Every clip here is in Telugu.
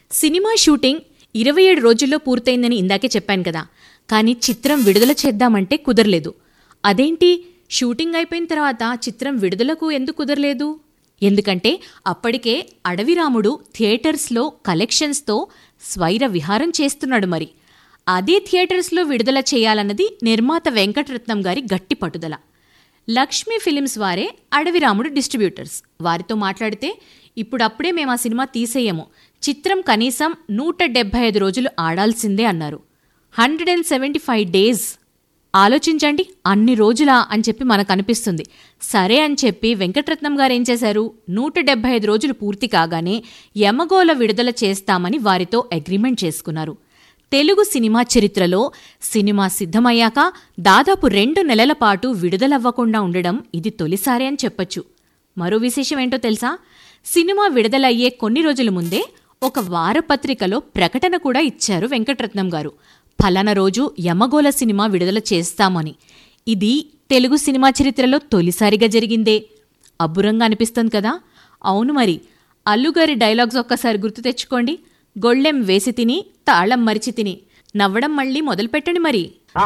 సినిమా షూటింగ్ 27 రోజుల్లో పూర్తయిందని ఇందాకే చెప్పాను కదా. కానీ చిత్రం విడుదల చేద్దామంటే కుదరలేదు. అదేంటి, షూటింగ్ అయిపోయిన తర్వాత చిత్రం విడుదలకు ఎందుకు కుదరలేదు? ఎందుకంటే అప్పటికే అడవిరాముడు థియేటర్స్లో కలెక్షన్స్తో స్వైర విహారం చేస్తున్నాడు. మరి అదే థియేటర్స్లో విడుదల చేయాలన్నది నిర్మాత వెంకటరత్నం గారి గట్టి పట్టుదల. లక్ష్మీ ఫిలిమ్స్ వారే అడవిరాముడు డిస్ట్రిబ్యూటర్స్. వారితో మాట్లాడితే ఇప్పుడప్పుడే మేము ఆ సినిమా తీసేయము, చిత్రం కనీసం 175 రోజులు ఆడాల్సిందే అన్నారు. 175 days. ఆలోచించండి, అన్ని రోజులా అని చెప్పి మనకు అనిపిస్తుంది. సరే అని చెప్పి వెంకటరత్నం గారు ఏం చేశారు, 175 రోజులు పూర్తి కాగానే యమగోళ విడుదల చేస్తామని వారితో అగ్రిమెంట్ చేసుకున్నారు. తెలుగు సినిమా చరిత్రలో సినిమా సిద్ధమయ్యాక దాదాపు 2 నెలల పాటు విడుదలవ్వకుండా ఉండడం ఇది తొలిసారి అని చెప్పొచ్చు. మరో విశేషం ఏంటో తెలుసా? సినిమా విడుదలయ్యే కొన్ని రోజుల ముందే ఒక వారపత్రికలో ప్రకటన కూడా ఇచ్చారు వెంకటరత్నం గారు. ఫలానా రోజు యమగోళ సినిమా విడుదల చేస్తామని. ఇది తెలుగు సినిమా చరిత్రలో తొలిసారిగా జరిగిందే. అబ్బురంగా అనిపిస్తుంది కదా? అవును మరి. అల్లుగారి డైలాగ్స్ ఒక్కసారి గుర్తు తెచ్చుకోండి. గొళ్ళెం వేసి తిని తాళం మరిచి తిని. నవ్వడం మళ్ళీ మొదలుపెట్టండి మరి.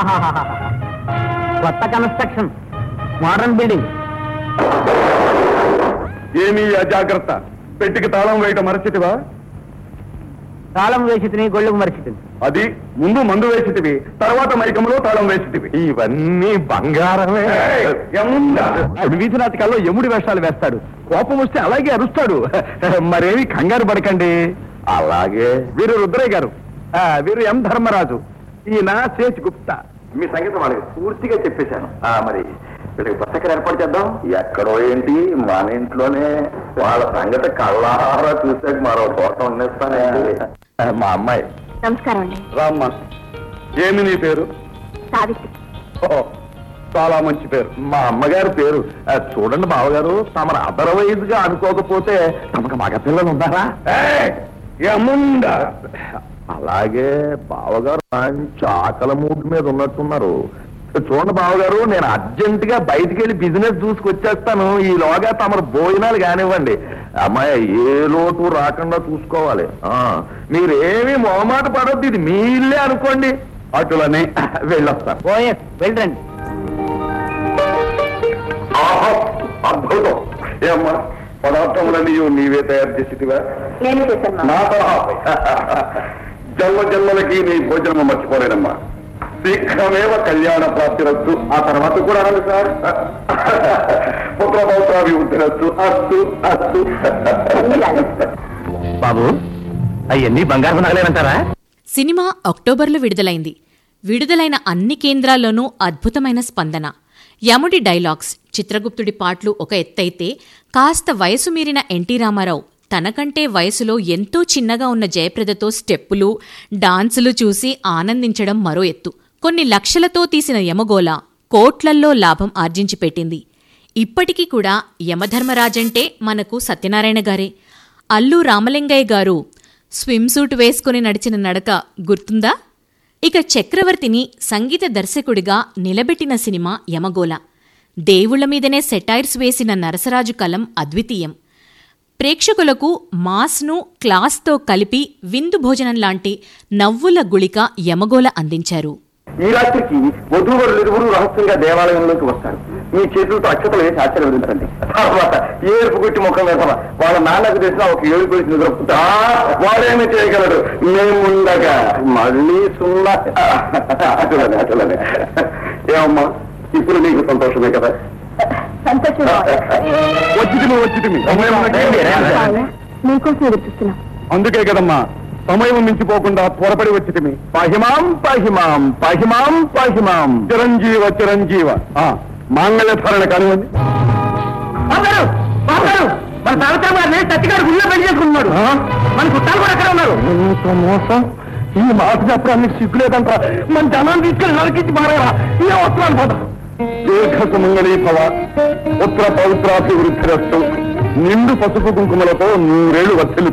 కొత్త కన్స్ట్రక్షన్, మోడర్న్ బిల్డింగ్. ఏమీ అజాగ్రత్త, పెట్టికి తాళం వేయటం మరచితివా? తాళం వేసితిని, గొళ్ళకు మరిచితిని. అది ముందు మందు వేసితివి, తర్వాత మైకంలో తాళం వేసితివి. ఇవన్నీ బంగారమే. వీధి నాటకాల్లో యముడి వేషాలు వేస్తాడు, కోపం వస్తే అలాగే అరుస్తాడు. మరేమి కంగారు పడకండి. అలాగే వీరు రుద్రయ్య గారు, వీరు ఎం ధర్మరాజు, ఈయన శేష్ గుప్తా. మీ సంగీతం వాళ్ళకి పూర్తిగా చెప్పేశాను. మరి వీళ్ళకి బసక్కడ ఏర్పాటు చేద్దాం. ఎక్కడో ఏంటి, మన ఇంట్లోనే. వాళ్ళ సంగతి కళ్ళారా చూసాక మరో తోట ఉండేస్తానండి. మా అమ్మాయి. నమస్కారం అండి. రామ్మా. ఏమి నీ పేరు? సావిత్రి. చాలా మంచి పేరు. మా అమ్మగారి పేరు. చూడండి బావగారు, తమరు అదర్వైజ్ గా అనుకోకపోతే తమకు మగ పిల్లలు ఉన్నారా? ఏముందా? అలాగే బావగారు మంచి ఆకలి మూడ్ మీద ఉన్నట్టున్నారు. చూడండి బావగారు, నేను అర్జెంట్ గా బయటికి వెళ్ళి బిజినెస్ చూసుకొచ్చేస్తాను. ఈలోగా తమరు భోజనాలు కానివ్వండి. అమ్మాయి ఏ లోటు రాకుండా చూసుకోవాలి. మీరేమీ మొహమాట పడొద్దు, ఇది మీ ఇల్లే అనుకోండి. అటులని వెళ్ళొస్తాను. వెళ్ళండి. అద్భుతం. ఏమ్మా, పదార్థములన్నీ నీవే తయారు చేసేటివా? నేను చేశాను. నా జన్మ జన్మలకి నీ భోజనం మర్చిపోలేనమ్మా. శీఘ్రమేవ కళ్యాణ ప్రాప్తిరస్తు. ఆ తర్వాత కూడా అనండి సార్. పుత్రపౌత్రాభివృద్ధిరస్తు. అస్తు అస్తు. బాబు, అవన్నీ బంగారు నగలేనంటారా? సినిమా అక్టోబర్లో విడుదలైంది. విడుదలైన అన్ని కేంద్రాల్లోనూ అద్భుతమైన స్పందన. యముడి డైలాగ్స్, చిత్రగుప్తుడి పాటలు ఒక ఎత్తైతే, కాస్త వయసు మీరిన ఎన్టీ రామారావు తనకంటే వయసులో ఎంతో చిన్నగా ఉన్న జయప్రదతో స్టెప్పులు, డాన్సులు చూసి ఆనందించడం మరో ఎత్తు. కొన్ని లక్షలతో తీసిన యమగోళ కోట్లల్లో లాభం ఆర్జించి పెట్టింది. ఇప్పటికీ కూడా యమధర్మరాజంటే మనకు సత్యనారాయణ గారే. అల్లు రామలింగయ్య గారు స్విమ్ సూట్ వేసుకుని నడిచిన నడక గుర్తుందా? ఇక చక్రవర్తిని సంగీత దర్శకుడిగా నిలబెట్టిన సినిమా యమగోళ. దేవుళ్ల మీదనే సెటైర్స్ వేసిన నరసరాజు కలం అద్వితీయం. ప్రేక్షకులకు మాస్ను క్లాస్తో కలిపి విందు భోజనం లాంటి నవ్వుల గుళిక యమగోళ అందించారు. ఈ రాత్రికి వధూవరులు ఇరువురు రహస్యంగా దేవాలయంలోకి వస్తారు. మీ చేతులతో అక్షతలు వేసి ఆశ్చర్యపడించండి. తర్వాత ఏడుపు కొట్టి ముఖం వేసమా వాళ్ళ నాన్నకు తెలిసిన ఒక ఏడు కొలిసి నిద్రపుతా వాడేమి చేయగలడు. మేముండగా మళ్ళీ సున్నా. అటులనే అటులనే. ఏమమ్మా, ఇప్పుడు నీకు సంతోషమే కదా? వచ్చింది మీకోసం ఎదురుచూస్తున్నాం. అందుకే కదమ్మా సమయం మించిపోకుండా త్వరపడి వచ్చితిమి. పాహిమాం పాహిమాం పాహిమాం పాహిమాం. చిరంజీవ చిరంజీవ. మాంగళ్యధారణ కానివ్వండి. మన సావిత్రం గారిని సత్యగారు గుళ్ళో పెళ్లి చేసుకున్నాడు. మన చుట్టాలు కూడా అక్కడ ఉన్నారు. మోసం. ఈ మాట చెప్పడానికి సిగ్గులేదంట. మన జనాన్ని తీసుకెళ్ళి నరికించి మారారా? ఈ అవసరాలు పోతా. దీర్ఘ సుమంగళీ భవ, పుత్ర పౌత్రాభివృద్ధిరస్తు. నిండు పసుపు కుంకుమలతో 100 ఏళ్లు వర్తిల్లు.